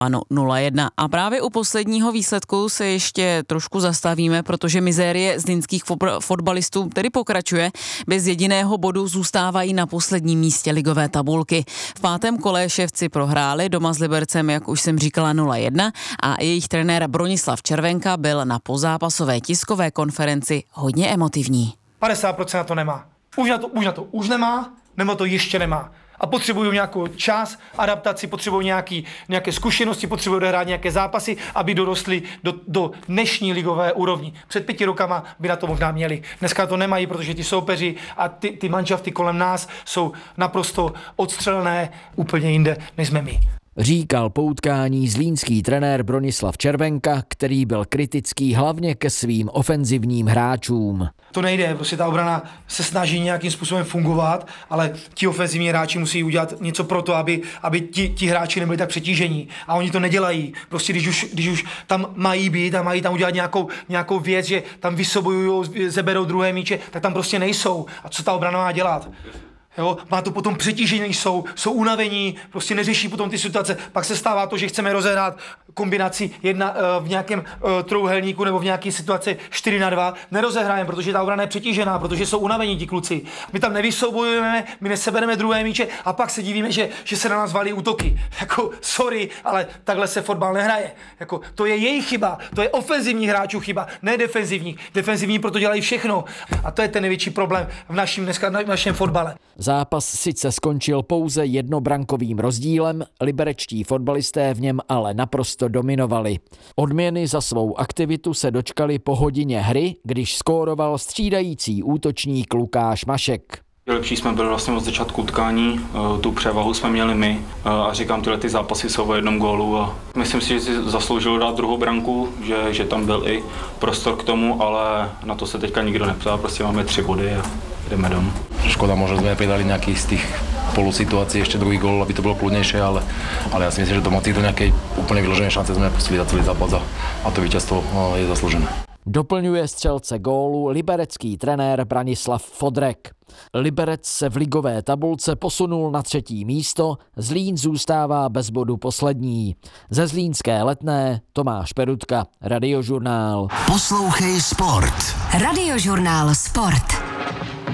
Ano, 0-1. A právě u posledního výsledku se ještě trošku zastavíme, protože mizérie zlínských fotbalistů tedy pokračuje. Bez jediného bodu zůstávají na posledním místě ligové tabulky. V 5. kole Ševci prohráli doma s Libercem, jak už jsem říkala, 0-1 a jejich trenér Bronislav Červenka byl na pozápasové tiskové konferenci hodně emotivní. 50% na to nemá. Už nemá, nebo to ještě nemá. A potřebují nějakou čas, adaptaci, potřebují nějaké zkušenosti, potřebují odehrát nějaké zápasy, aby dorostli do dnešní ligové úrovni. Před 5 rokama by na to možná měli. Dneska to nemají, protože ty soupeři a ty manšafty kolem nás jsou naprosto odstřelné úplně jinde, než jsme my. Říkal po utkání zlínský trenér Bronislav Červenka, který byl kritický hlavně ke svým ofenzivním hráčům. To nejde, prostě ta obrana se snaží nějakým způsobem fungovat, ale ti ofenzivní hráči musí udělat něco pro to, aby ti hráči nebyli tak přetížení. A oni to nedělají. Prostě když už tam mají být a mají tam udělat nějakou věc, že tam vysobují, zeberou druhé míče, tak tam prostě nejsou. A co ta obrana má dělat? Jo, má to potom přetížení, jsou unavení, prostě neřeší potom ty situace. Pak se stává to, že chceme rozehrát kombinaci v nějakém trojúhelníku nebo v nějaké situaci 4-2. Nerozehrajeme, protože ta obrana je přetížená, protože jsou unavení ti kluci. My tam nevysoubojujeme, my nesebereme druhé míče a pak se divíme, že se na nás valí útoky. Jako, sorry, ale takhle se fotbal nehraje. Jako, to je jejich chyba, to je ofenzivní hráčů chyba, ne defenzivní. Defenzivní proto dělají všechno. A to je ten největší problém v našem fotbale. Zápas sice skončil pouze jednobrankovým rozdílem, liberečtí fotbalisté v něm ale naprosto dominovali. Odměny za svou aktivitu se dočkali po hodině hry, když skóroval střídající útočník Lukáš Mašek. Lepší jsme byli vlastně od začátku utkání, tu převahu jsme měli my a říkám, tyhle ty zápasy jsou o jednom gólu a myslím si, že si zasloužil dát druhou branku, že tam byl i prostor k tomu, ale na to se teďka nikdo neptá, prostě máme 3 body a jdeme domů. Škoda, možno sme pridali nejaký z tých polusituácií ešte druhý gól, aby to bolo kľudnejšie, ale ja si myslím, že do nejakej úplne vyloženej šance sme pustili za celý zápas a to víťazstvo je zaslúžené. Doplňuje střelce gólu liberecký trenér Branislav Fodrek. Liberec se v ligové tabulce posunul na 3. místo, Zlín zůstává bez bodu poslední. Ze zlínské Letné Tomáš Perutka, Radiožurnál. Poslouchej sport. Radiožurnál Sport.